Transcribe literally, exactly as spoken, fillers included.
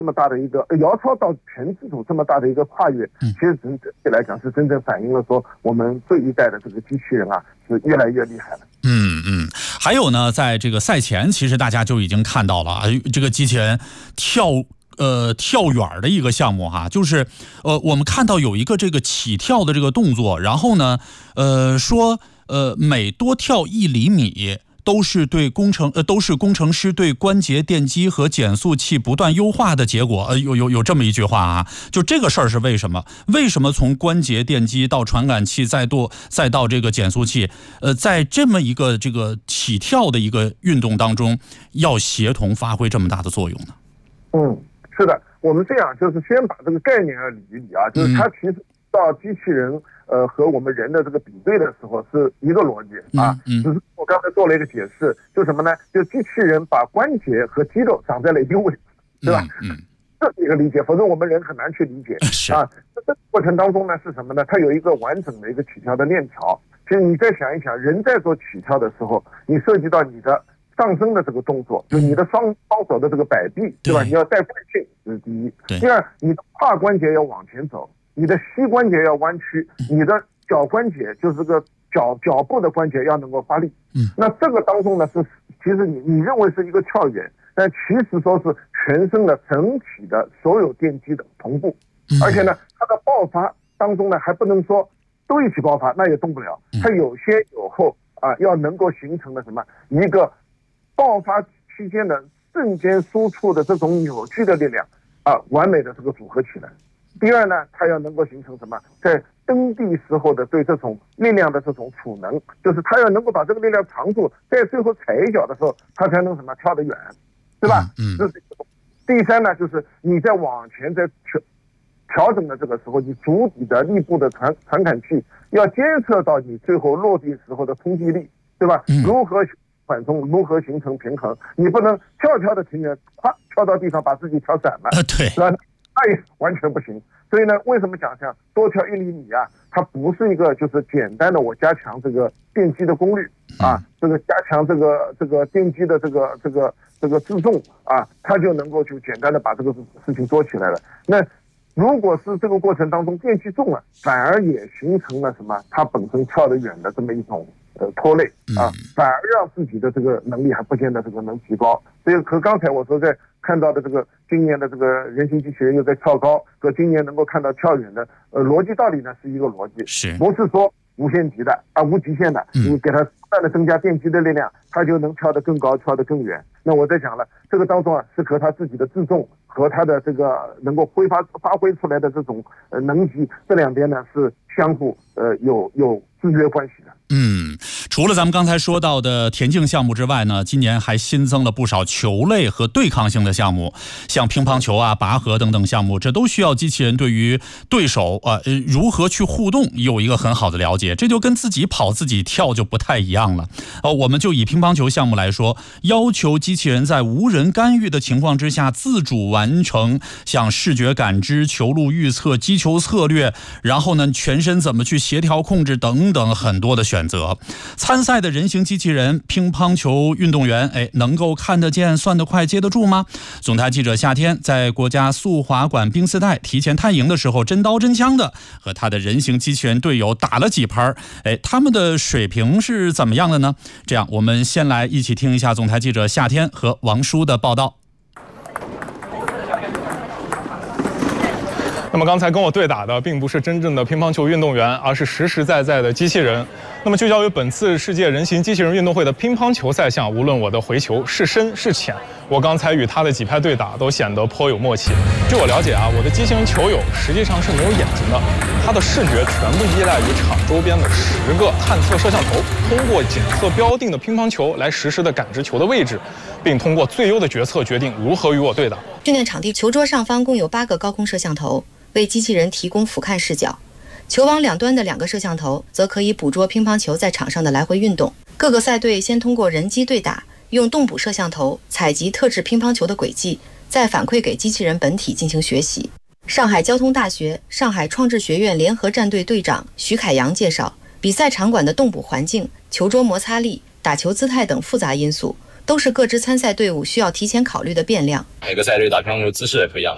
这么大的一个姚超到全自主这么大的一个跨越，其实整体来讲是真正反映了说我们这一代的这个机器人啊是越来越厉害了。 嗯嗯，还有呢，在这个赛前，其实大家就已经看到了啊，这个机器人跳呃跳远的一个项目哈，就是呃我们看到有一个这个起跳的这个动作，然后呢，呃说呃每多跳一厘米。都是对工程呃，都是工程师对关节电机和减速器不断优化的结果。呃，有有有这么一句话啊，就这个事儿是为什么？为什么从关节电机到传感器，再到再到这个减速器，呃，在这么一个这个起跳的一个运动当中，要协同发挥这么大的作用呢？ 嗯，是的，我们这样就是先把这个概念要理一理啊，就是它其实到机器人。呃，和我们人的这个比对的时候是一个逻辑啊， 嗯嗯、 只是我刚才做了一个解释，就什么呢？就机器人把关节和肌肉长在了一个位置，对吧？ 嗯，嗯这是一个理解，否则我们人很难去理解啊。这个过程当中呢是什么呢？它有一个完整的一个起跳的链条。其实你再想一想，人在做起跳的时候，你涉及到你的上升的这个动作，就你的双双手的这个摆臂，对吧？你要带惯性，这是第一。第二，你的胯关节要往前走。你的膝关节要弯曲，你的脚关节就是个脚脚部的关节要能够发力。 嗯， 那这个当中呢是，其实你你认为是一个跳远，但其实说是全身的整体的所有电机的同步，而且呢，它的爆发当中呢还不能说都一起爆发，那也动不了，它有先有后啊，要能够形成的什么一个爆发期间的瞬间输出的这种扭矩的力量啊，完美的这个组合起来。第二呢，它要能够形成什么？在蹬地时候的对这种力量的这种储能，就是它要能够把这个力量藏住，在最后踩一脚的时候，它才能什么跳得远，对吧？ 嗯。 这是第三呢，就是你在往前在调调整的这个时候，你足底的力部的传传感器要监测到你最后落地时候的冲击力，对吧？ 嗯、 如何缓冲，如何形成平衡？你不能跳跳的停远，啪跳到地上把自己跳散了， 呃、对， 是吧？那也完全不行。所以呢，为什么讲像多跳一厘米啊？它不是一个就是简单的我加强这个电机的功率啊，这个加强这个这个电机的这个这个这个自重啊，它就能够就简单的把这个事情做起来了。那如果是这个过程当中电机重了，反而也形成了什么？它本身跳得远的这么一种呃拖累啊，反而让自己的这个能力还不见得这个能提高。所以和刚才我说在看到的这个今年的这个人形机器人又在跳高，和今年能够看到跳远的呃逻辑道理呢是一个逻辑， 是不是说无限极的啊无极限的？你给它不断的增加电机的力量，它就能跳得更高，跳得更远。那我在讲了，这个当中啊是和它自己的自重和它的这个能够挥发发挥出来的这种呃能级，这两边呢是相互呃有有制约关系的。 嗯，除了咱们刚才说到的田径项目之外呢，今年还新增了不少球类和对抗性的项目，像乒乓球啊、拔河等等项目，这都需要机器人对于对手啊、呃、如何去互动有一个很好的了解，这就跟自己跑自己跳就不太一样了。哦，我们就以乒乓球项目来说，要求机器人在无人干预的情况之下自主完成像视觉感知、球路预测、击球策略，然后呢全身怎么去协调控制等等很多的选择。参赛的人形机器人乒乓球运动员，哎，能够看得见、算得快、接得住吗？总台记者夏天在国家速滑馆冰丝带提前探营的时候，真刀真枪的和他的人形机器人队友打了几拍，哎，他们的水平是怎么样的呢？这样，我们先来一起听一下总台记者夏天和王叔的报道。 那么刚才跟我对打的并不是真正的乒乓球运动员，而是实实在在的机器人。那么聚焦于本次世界人形机器人运动会的乒乓球赛项，无论我的回球是深是浅，我刚才与他的几拍对打都显得颇有默契。据我了解啊，我的机器人球友实际上是没有眼睛的，他的视觉全部依赖于场周边的十个探测摄像头，通过检测标定的乒乓球来实时的感知球的位置，并通过最优的决策决定如何与我对打。 训练场地球桌上方共有八个高空摄像头，为机器人提供俯瞰视角。球网两端的两个摄像头则可以捕捉乒乓球在场上的来回运动。各个赛队先通过人机对打，用动捕摄像头采集特制乒乓球的轨迹，再反馈给机器人本体进行学习。上海交通大学上海创智学院联合战队队长徐凯阳介绍，比赛场馆的动捕环境、球桌摩擦力、打球姿态等复杂因素，都是各支参赛队伍需要提前考虑的变量。 每个赛队打乒乓球姿势也不一样，